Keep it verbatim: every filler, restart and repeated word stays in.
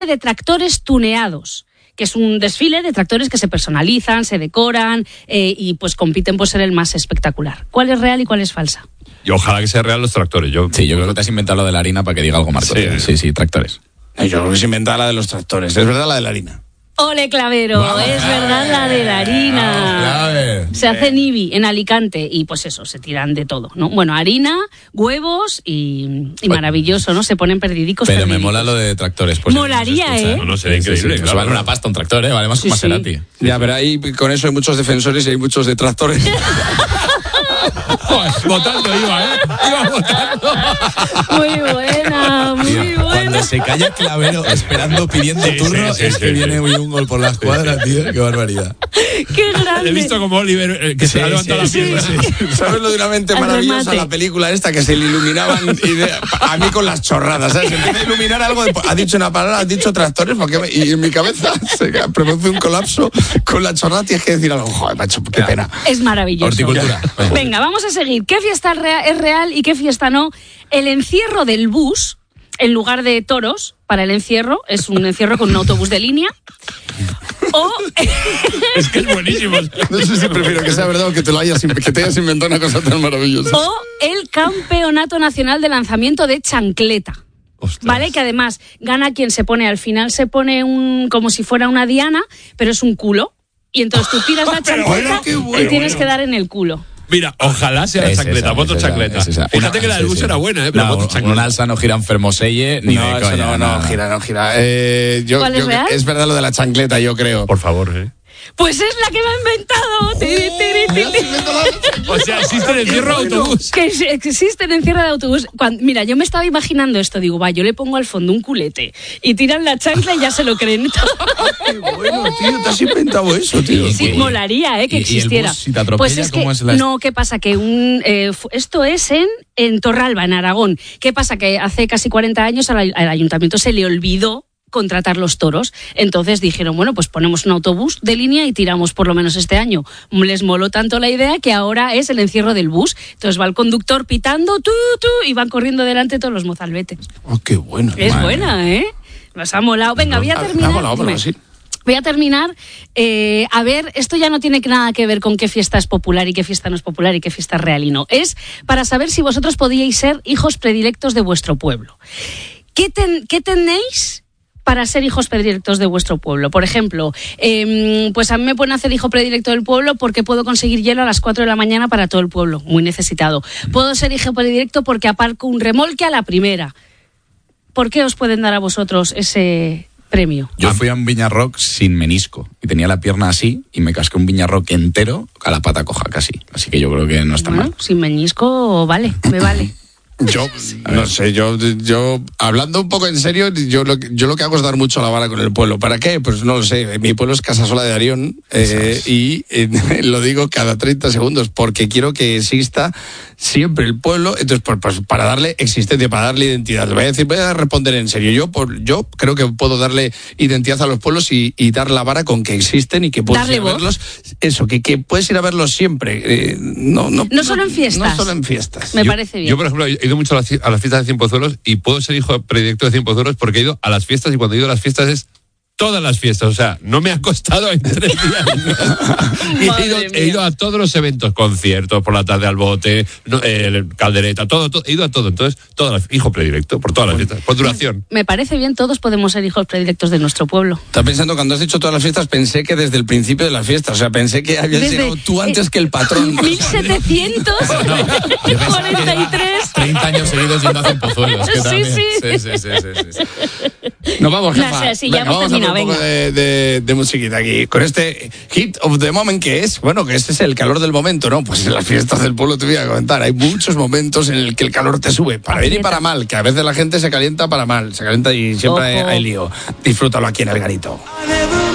de tractores tuneados, que es un desfile de tractores que se personalizan, se decoran eh, y pues compiten por ser el más espectacular. ¿Cuál es real y cuál es falsa? Y ojalá que sea real los tractores. Yo, sí, yo creo que te has inventado lo de la harina para que diga algo Marcos. Sí, sí, sí, tractores. Yo creo que se inventaba la de los tractores. Es verdad la de la harina. ¡Ole, Clavero! Vamos, es verdad la de la harina. Vamos, se hace en Ibi, en Alicante, y pues eso, se tiran de todo, ¿no? Bueno, harina, huevos y, y maravilloso, ¿no? Se ponen perdidicos. Pero perdidicos. me mola lo de tractores. Pues Molaría, ¿eh? No, no, sería sí, increíble. Sí, sí, claro, vale una pasta un tractor, ¿eh? Vale más que un Maserati. Sí. Ya, pero ahí con eso hay muchos defensores y hay muchos detractores. Pues, votando iba, ¿eh? Iba votando. Muy buena, muy tío, buena. Cuando se calla Clavero esperando, pidiendo Sí, turno, sí, sí, es sí, que sí. viene muy un gol por la escuadra, tío. Qué barbaridad. ¡Qué grande! He visto como Oliver, eh, que Sí, se ha levantado sí, la pierna. Sí. ¿Sabes lo de una mente Al maravillosa? remate. La película esta que se le iluminaban ideas, a mí con las chorradas, ¿sabes? Se empieza a iluminar algo, de, ha dicho una palabra, has dicho tractores, porque me, y en mi cabeza se produce un colapso con la chorrada, tienes que decir algo. Joder, macho, qué pena. Es maravilloso. Horticultura. Venga, vamos a seguir. ¿Qué fiesta rea- es real y qué fiesta no? El encierro del bus, en lugar de toros, para el encierro, es un encierro con un autobús de línea. O... Es que es buenísimo. No sé si prefiero que sea verdad o que te lo hayas, que te hayas inventado una cosa tan maravillosa. o el Campeonato Nacional de Lanzamiento de Chancleta. Ostras. ¿Vale? Que además gana quien se pone, al final se pone un como si fuera una diana, pero es un culo. Y entonces tú tiras la Pero chancleta bueno, qué bueno, y tienes bueno. que dar en el culo. Mira, ojalá sea Es chancleta, esa, voto es esa, chancleta. es esa. Fíjate Una- que la del sí, bus sí. era buena, ¿eh? Pero No, voto chancleta. un alza no gira en Fermoselle ni No, de eso coña. no, no, gira, no gira. Eh, yo, ¿Cuál es yo- real? es verdad lo de la chancleta, yo creo. Por favor, ¿eh? Pues es la que me ha inventado. Tiri, tiri, tiri. O sea, existe el encierro de autobús. Que es- que existe en encierro de autobús. Cuando- mira, yo me estaba imaginando esto. Digo, va, yo le pongo al fondo un culete y tiran la chancla y ya se lo creen. Qué bueno, tío, te has inventado eso, tío. Y- Sí, y- molaría, ¿eh? Que y- y el existiera. bus, si te atropella, pues es que, ¿cómo es la- no, ¿qué pasa? Que un, eh, fu- esto es en, en Torralba, en Aragón. ¿Qué pasa? Que hace casi cuarenta años al, ay- al ayuntamiento se le olvidó contratar los toros. Entonces dijeron, bueno, pues ponemos un autobús de línea y tiramos por lo menos este año. Les moló tanto la idea que ahora es el encierro del bus. Entonces va el conductor pitando, tú, tú, y van corriendo delante todos los mozalbetes. Oh, qué bueno. Es Madre buena, ¿eh? Nos ha molado. Venga, voy a Ah, terminar. ah, molado, molado, Dime. sí. Voy a terminar. eh, a ver, esto ya no tiene nada que ver con qué fiesta es popular y qué fiesta no es popular y qué fiesta es real y no. Es para saber si vosotros podíais ser hijos predilectos de vuestro pueblo. ¿Qué, ten- qué tenéis para ser hijos predilectos de vuestro pueblo? Por ejemplo, eh, pues a mí me pueden hacer hijo predilecto del pueblo porque puedo conseguir hielo a las cuatro de la mañana para todo el pueblo, muy necesitado. Puedo ser hijo predilecto porque aparco un remolque a la primera. ¿Por qué os pueden dar a vosotros ese premio? Yo fui a un Viñarrock sin menisco y tenía la pierna así y me casqué un Viñarrock entero a la pata coja casi. Así que yo creo que no está Bueno, mal. sin meñisco, vale, me vale. Yo, no sé, yo, yo, hablando un poco en serio, yo lo, que- yo lo que hago es dar mucho la vara con el pueblo. ¿Para qué? Pues no lo sé. Mi pueblo es Casasola de Arión eh, y eh, lo digo cada treinta segundos porque quiero que exista siempre el pueblo. Entonces, pues, pues, para darle existencia, para darle identidad. Voy a decir, voy a responder en serio. Yo, por, yo creo que puedo darle identidad a los pueblos y, y dar la vara con que existen y que puedes Darle ir a voz. verlos. Eso, que, que puedes ir a verlos siempre. Eh, no, no, No solo en fiestas. No solo en fiestas. Me Yo- parece bien. Yo, por ejemplo, he ido mucho a las, a las fiestas de Cienpozuelos y puedo ser hijo predilecto de Cienpozuelos porque he ido a las fiestas y cuando he ido a las fiestas es todas las fiestas. O sea, no me ha costado en tres días. Y he, ido, Madre he ido mía. a todos los eventos, conciertos, por la tarde al bote, no, eh, caldereta, todo, todo. He ido a todo. Entonces, todas las, hijo predilecto por todas las fiestas, por duración. Me parece bien, todos podemos ser hijos predilectos de nuestro pueblo. Estaba pensando, cuando has dicho todas las fiestas, pensé que desde el principio de las fiestas, o sea, pensé que habías Desde- llegado tú antes que el patrón. mil setecientos cuarenta y tres. treinta años seguidos yendo a Cienpozuelos. que Sí, también. sí. Sí, sí, sí, sí, sí. Nos vamos, No, jefa. sí, sí, ya hemos vamos a poner terminado, un poco venga. de, de, de musiquita aquí. Con este hit of the moment que es, bueno, que este es el calor del momento, ¿no? Pues en las fiestas del pueblo te voy a comentar. Hay muchos momentos en el que el calor te sube, para bien y para mal, que a veces la gente se calienta para mal, se calienta y siempre hay, Ojo. hay lío. Disfrútalo aquí en El Garito.